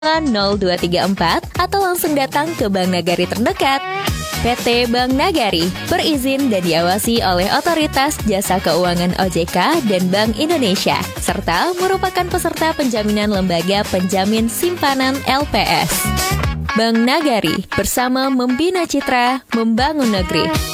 0234 atau langsung datang ke Bank Nagari terdekat. PT Bank Nagari berizin dan diawasi oleh Otoritas Jasa Keuangan OJK dan Bank Indonesia, serta merupakan peserta penjaminan lembaga penjamin simpanan LPS. Bank Nagari, bersama membina citra, membangun negeri.